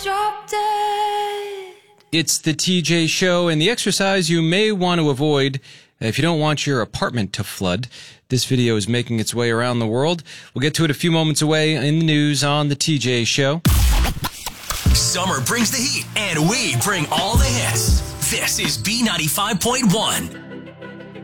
Drop dead. It's the TJ Show, and the exercise you may want to avoid if you don't want your apartment to flood. This video is making its way around the world. We'll get to it a few moments away in the news on the TJ Show. Summer brings the heat, and we bring all the hits. This is B95.1.